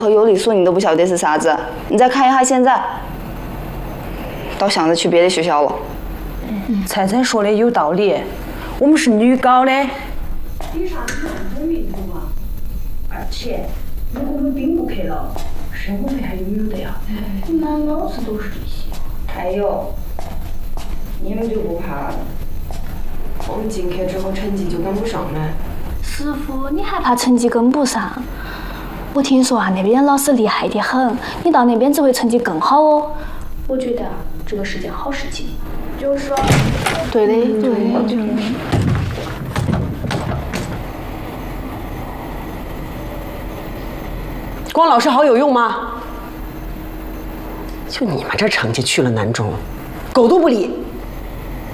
和有理数你都不晓得是啥子，你再看一下现在，倒想着去别的学校了。 菜菜说的有道理，我们是女高的。 比啥子那种民族嘛？而且，如果我们并不去了，生活费还有没有的呀？满脑子都是这些。 还有，你们就不怕我们进去之后成绩就跟不上吗？ 师傅，你还怕成绩跟不上？我听说啊，那边老师厉害得很，你到那边只会成绩更好哦。 我觉得这个是件好事情。就是说， 对的，对的。 光老师好有用吗？就你们这成绩去了南中，狗都不理。